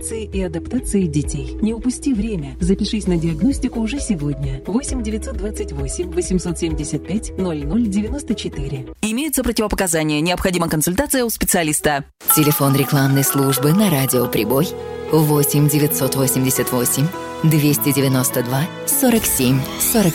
реабилитации и адаптации детей. Не упусти время. Запишись на диагностику уже сегодня. 8 928 875 0094. Имеются противопоказания. Необходима консультация у специалиста. Телефон рекламной службы на радио «Прибой» 8 988 292 47 47.